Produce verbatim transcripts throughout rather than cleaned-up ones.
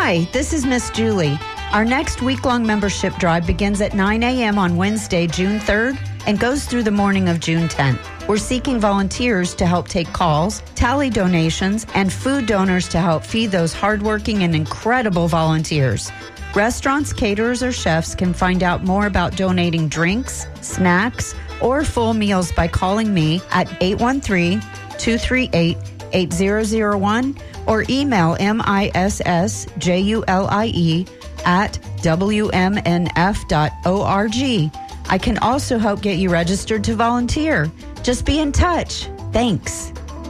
Hi, this is Miss Julie. Our next week-long membership drive begins at nine a.m. on Wednesday, June third, and goes through the morning of June tenth. We're seeking volunteers to help take calls, tally donations, and food donors to help feed those hardworking and incredible volunteers. Restaurants, caterers, or chefs can find out more about donating drinks, snacks, or full meals by calling me at eight one three, two three eight, eight zero zero one or email M I S S J U L I E at W M N F dot org. I can also help get you registered to volunteer. Just be in touch. Thanks.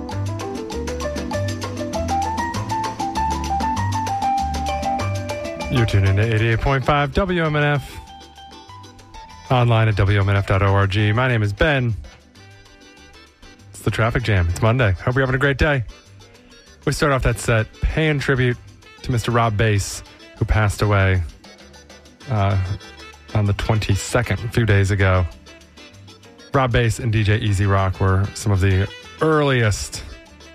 You're tuned into eighty-eight point five W M N F. Online at W M N F dot org. My name is Ben. It's the Traffic Jam. It's Monday. Hope you're having a great day. We start off that set paying tribute to Mister Rob Bass, who passed away uh, on the twenty-second, a few days ago. Rob Bass and D J Easy Rock were some of the earliest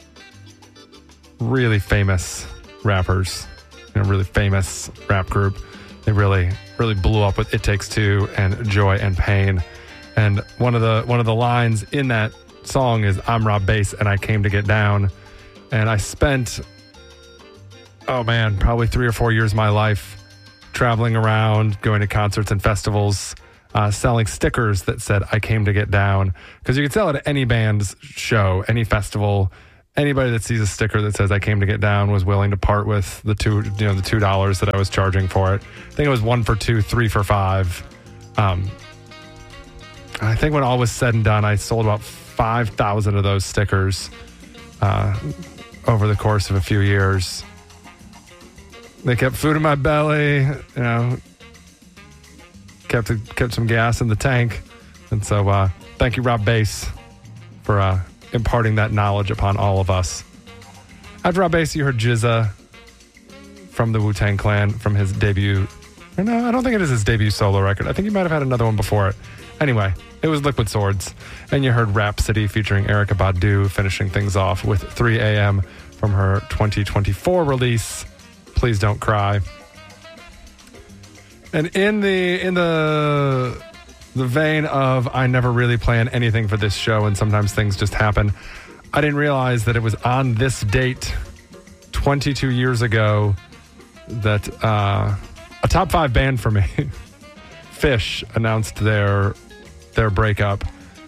really famous rappers, you know, really famous rap group. They really, really blew up with It Takes Two and Joy and Pain. And one of the one of the lines in that song is, "I'm Rob Bass and I came to get down." And I spent, oh man, probably three or four years of my life traveling around, going to concerts and festivals, uh, selling stickers that said, "I came to get down." Because you can sell it at any band's show, any festival. Anybody that sees a sticker that says "I came to get down" was willing to part with the two, you know, the two dollars that I was charging for it. I think it was one for two, three for five. Um, I think when all was said and done, I sold about five thousand of those stickers uh, over the course of a few years. They kept food in my belly, you know, kept kept some gas in the tank, and so uh, thank you, Rob Bass, for uh, imparting that knowledge upon all of us. After Rob Bass, you heard G Z A from the Wu-Tang Clan from his debut. Or no, I don't think it is his debut solo record. I think he might have had another one before it. Anyway, it was Liquid Swords. And you heard Rhapsody featuring Erykah Badu finishing things off with three a.m. from her twenty twenty-four release, Please Don't Cry. And in the in the the vein of I never really plan anything for this show and sometimes things just happen, I didn't realize that it was on this date twenty-two years ago that uh, a top five band for me, Fish, announced their their breakup.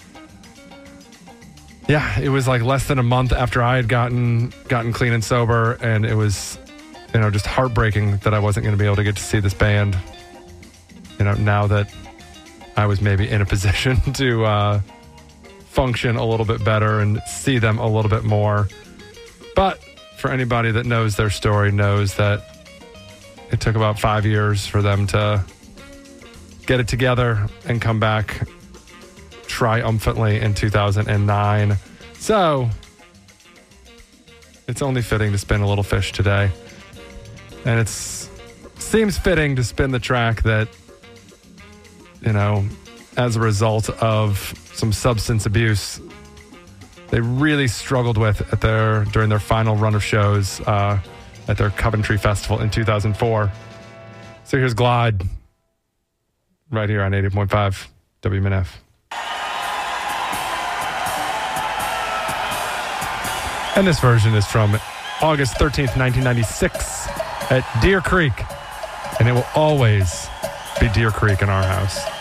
Yeah, it was like less than a month after I had gotten gotten clean and sober, and it was, you know, just heartbreaking that I wasn't going to be able to get to see this band. You know, now that I was maybe in a position to uh, function a little bit better and see them a little bit more. But for anybody that knows their story knows that it took about five years for them to get it together and come back triumphantly in two thousand nine. So it's only fitting to spin a little Fish today. And it's seems fitting to spin the track that, you know, as a result of some substance abuse, they really struggled with at their during their final run of shows uh, at their Coventry Festival in two thousand four. So here's Glide, right here on eighty point five W M N F. And this version is from August thirteenth, nineteen ninety-six at Deer Creek. And it will always be Deer Creek in our house.